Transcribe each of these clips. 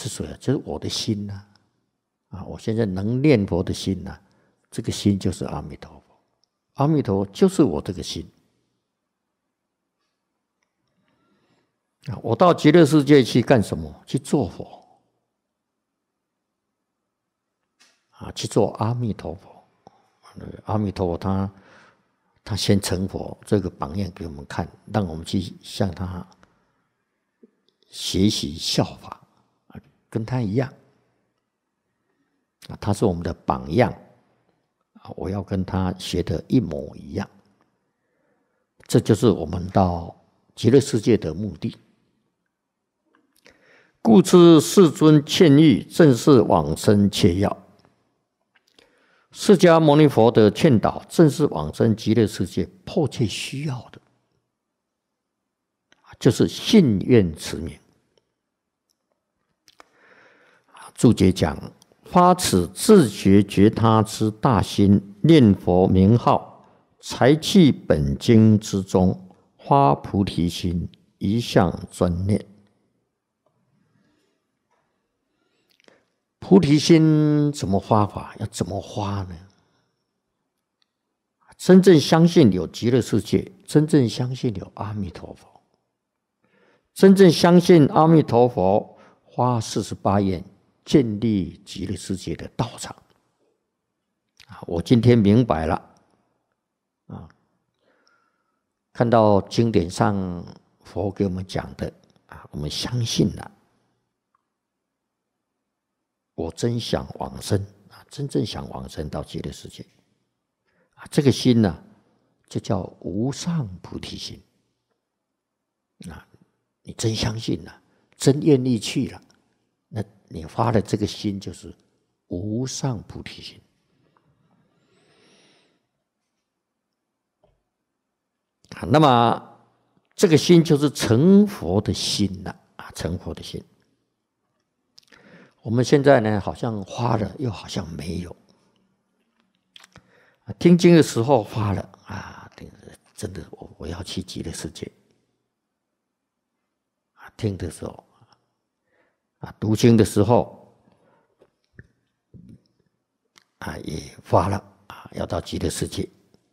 是谁啊？这是我的心呐！我现在能念佛的心呐，这个心就是阿弥陀佛，阿弥陀佛就是我这个心。我到极乐世界去干什么？去做佛去做阿弥陀佛。阿弥陀佛他先成佛，这个榜样给我们看，让我们去向他学习效法，跟他一样。他是我们的榜样，我要跟他学的一模一样。这就是我们到极乐世界的目的。故知世尊劝喻，正是往生切要。释迦牟尼佛的劝导，正是往生极乐世界迫切需要的，就是信愿持名。注解讲，发此自觉觉他之大心，念佛名号，才去本经之中，发菩提心，一向专念。菩提心怎么发法？要怎么发呢？真正相信有极乐世界，真正相信有阿弥陀佛，真正相信阿弥陀佛发48愿，建立极乐世界的道场。我今天明白了看到经典上佛给我们讲的我们相信了。我真想往生真正想往生到极乐世界这个心呢，就叫无上菩提心你真相信了，真愿意去了，那你发的这个心就是无上菩提心。那么这个心就是成佛的心了成佛的心。我们现在呢，好像发了，又好像没有。听经的时候发了真的我要去极乐世界。听的时候读经的时候也发了要到极乐世界。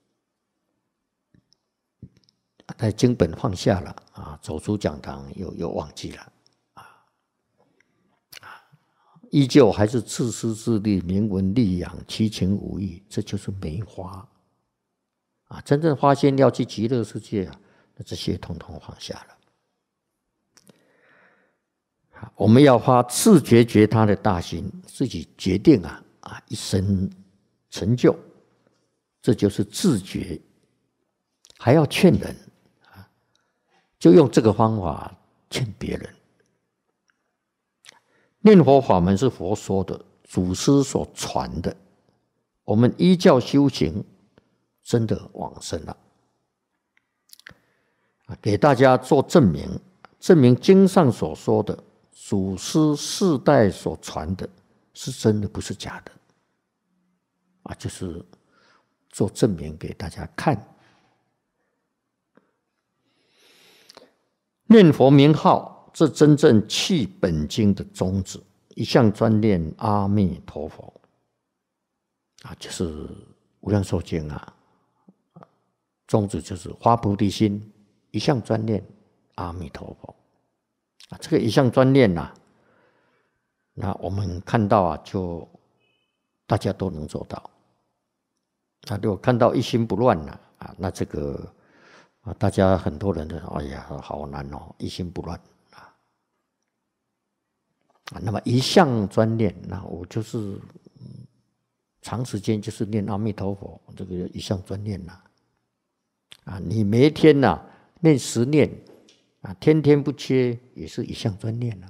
但经本放下了走出讲堂又忘记了。依旧还是自私自利、名闻利养、七情五欲，这就是没发真正发现要去极乐世界那这些统统放下了。我们要发自觉觉他的大心，自己决定一生成就，这就是自觉。还要劝人就用这个方法劝别人。念佛法门是佛说的，祖师所传的，我们依教修行，真的往生了。给大家做证明，证明经上所说的，祖师世代所传的是真的，不是假的就是做证明给大家看。念佛名号，这真正契本经的宗旨，一向专念阿弥陀佛就是无量寿经宗旨就是发菩提心，一向专念阿弥陀佛这个一向专念那我们看到就大家都能做到。如果看到一心不乱那这个大家很多人哎呀好难一心不乱那么一向专念，那我就是长时间就是念阿弥陀佛，这个一向专念你每一天念10念天天不缺，也是一向专念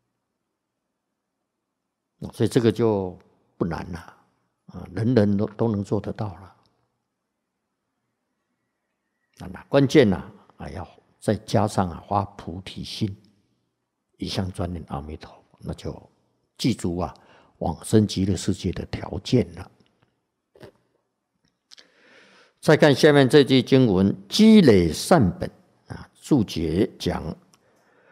所以这个就不难人人都能做得到了。关键要再加上发菩提心，一向专念阿弥陀佛，那就记住往生极乐世界的条件了。再看下面这句经文，积累善本注解讲